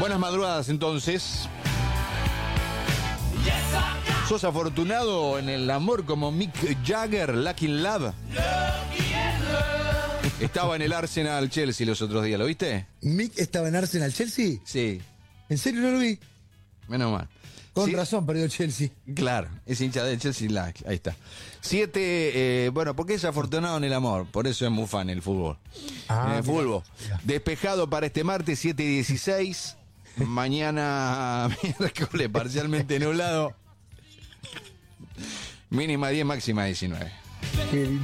Buenas madrugadas entonces. ¿Sos afortunado en el amor como Mick Jagger, Lucky in Love? Estaba en el Arsenal Chelsea los otros días, ¿lo viste? ¿Mick estaba en Arsenal Chelsea? Sí. ¿En serio no lo vi? Menos mal. Con Sí, razón perdió Chelsea. claro, es hincha del Chelsea, ahí está. 7, bueno, porque es afortunado en el amor, por eso es muy fan el fútbol. En el fútbol. Mira. Despejado para este martes, 7:16. Mañana, miércoles, parcialmente nublado. Mínima 10, máxima 19. Qué lindo.